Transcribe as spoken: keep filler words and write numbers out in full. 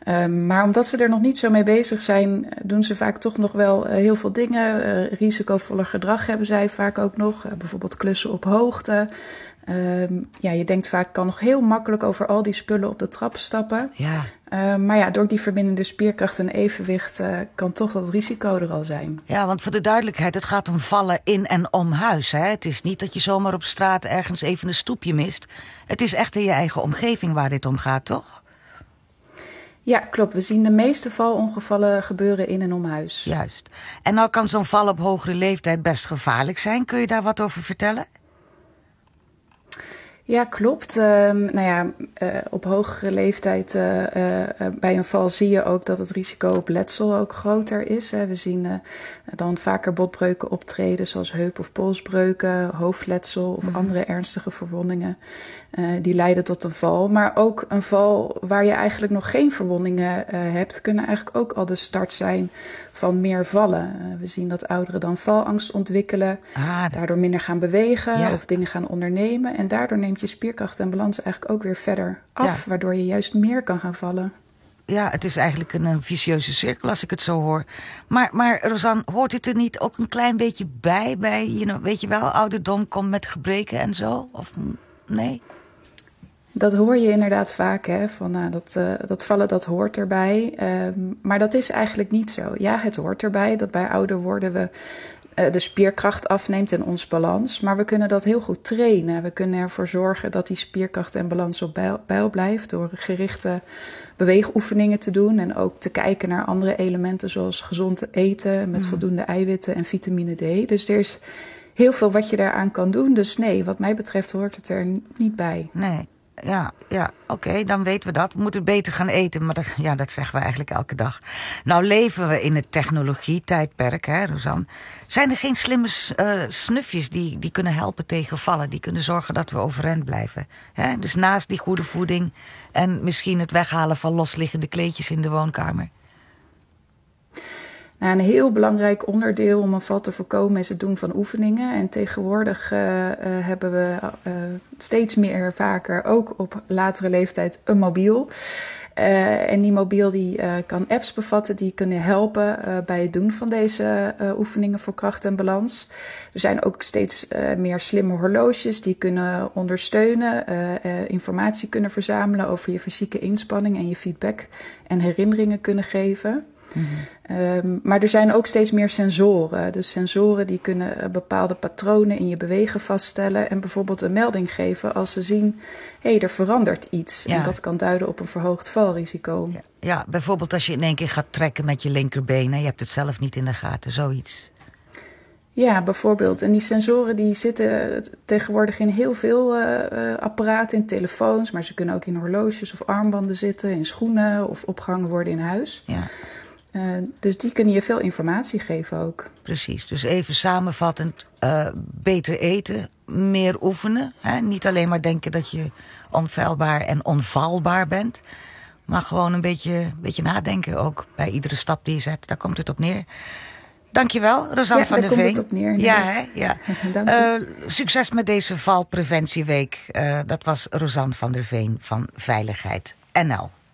Um, maar omdat ze er nog niet zo mee bezig zijn, doen ze vaak toch nog wel uh, heel veel dingen. Uh, risicovoller gedrag hebben zij vaak ook nog. Uh, bijvoorbeeld klussen op hoogte. Um, ja, je denkt vaak, kan nog heel makkelijk over al die spullen op de trap stappen. Ja. Uh, maar ja, door die verbindende spierkracht en evenwicht uh, kan toch dat risico er al zijn. Ja, want voor de duidelijkheid, het gaat om vallen in en om huis. Hè? Het is niet dat je zomaar op straat ergens even een stoepje mist. Het is echt in je eigen omgeving waar dit om gaat, toch? Ja, klopt. We zien de meeste valongevallen gebeuren in en om huis. Juist. En nou kan zo'n val op hogere leeftijd best gevaarlijk zijn. Kun je daar wat over vertellen? Ja, klopt. Uh, nou ja, uh, op hogere leeftijd uh, uh, bij een val zie je ook dat het risico op letsel ook groter is. Hè. We zien uh, dan vaker botbreuken optreden, zoals heup- of polsbreuken, hoofdletsel of mm-hmm. andere ernstige verwondingen. Uh, die leiden tot een val. Maar ook een val waar je eigenlijk nog geen verwondingen uh, hebt, kunnen eigenlijk ook al de start zijn van meer vallen. Uh, we zien dat ouderen dan valangst ontwikkelen, ah, daardoor minder gaan bewegen ja. of dingen gaan ondernemen. En daardoor neemt je spierkracht en balans eigenlijk ook weer verder af, ja. waardoor je juist meer kan gaan vallen. Ja, het is eigenlijk een, een vicieuze cirkel als ik het zo hoor. Maar, maar Rosanne, hoort het er niet ook een klein beetje bij? bij you know, weet je wel, ouderdom komt met gebreken en zo? Of nee? Dat hoor je inderdaad vaak, hè, van nou, dat, uh, dat vallen, dat hoort erbij. Um, maar dat is eigenlijk niet zo. Ja, het hoort erbij dat bij ouder worden we uh, de spierkracht afneemt en ons balans. Maar we kunnen dat heel goed trainen. We kunnen ervoor zorgen dat die spierkracht en balans op peil, peil blijft door gerichte beweegoefeningen te doen. En ook te kijken naar andere elementen zoals gezond eten met mm. voldoende eiwitten en vitamine D. Dus er is heel veel wat je daaraan kan doen. Dus nee, wat mij betreft hoort het er niet bij. Nee. Ja, ja oké, okay, dan weten we dat. We moeten beter gaan eten, maar dat, ja, dat zeggen we eigenlijk elke dag. Nou leven we in het technologie-tijdperk, hè, Rosanne. Zijn er geen slimme uh, snufjes die, die kunnen helpen tegen vallen? Die kunnen zorgen dat we overeind blijven? Hè? Dus naast die goede voeding en misschien het weghalen van losliggende kleedjes in de woonkamer. Nou, een heel belangrijk onderdeel om een val te voorkomen is het doen van oefeningen. En tegenwoordig uh, uh, hebben we uh, steeds meer vaker, ook op latere leeftijd, een mobiel. Uh, en die mobiel die, uh, kan apps bevatten die kunnen helpen uh, bij het doen van deze uh, oefeningen voor kracht en balans. Er zijn ook steeds uh, meer slimme horloges die kunnen ondersteunen, uh, uh, informatie kunnen verzamelen over je fysieke inspanning en je feedback en herinneringen kunnen geven. Mm-hmm. Um, maar er zijn ook steeds meer sensoren. Dus sensoren die kunnen uh, bepaalde patronen in je bewegen vaststellen en bijvoorbeeld een melding geven als ze zien, hé, hey, er verandert iets. Ja. En dat kan duiden op een verhoogd valrisico. Ja. ja, bijvoorbeeld als je in één keer gaat trekken met je linkerbeen en je hebt het zelf niet in de gaten, zoiets. Ja, bijvoorbeeld. En die sensoren die zitten tegenwoordig in heel veel uh, uh, apparaten, in telefoons, maar ze kunnen ook in horloges of armbanden zitten, in schoenen of opgehangen worden in huis. Ja. Uh, dus die kunnen je veel informatie geven ook. Precies, dus even samenvattend, uh, beter eten, meer oefenen. Hè? Niet alleen maar denken dat je onfeilbaar en onvalbaar bent, maar gewoon een beetje, beetje nadenken ook bij iedere stap die je zet. Daar komt het op neer. Dankjewel, Rosanne ja, van der Veen. Ja, daar komt het op neer. Ja, hè? Ja. Dank je. Uh, succes met deze valpreventieweek. Uh, dat was Rosanne van der Veen van Veiligheid N L.